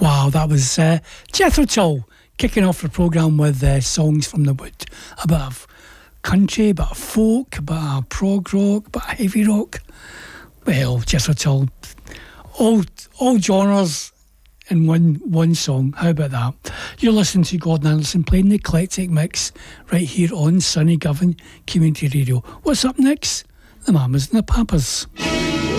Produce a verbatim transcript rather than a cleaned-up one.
Wow, that was uh, Jethro Tull kicking off the programme with uh, Songs from the Wood. A bit of country, a bit of folk, a bit of prog rock, a bit of heavy rock. Well, Jethro Tull, all all genres in one one song. How about that? You're listening to Gordon Anderson playing the eclectic mix right here on Sunny Govan Community Radio. What's up next? The Mamas and the Papas.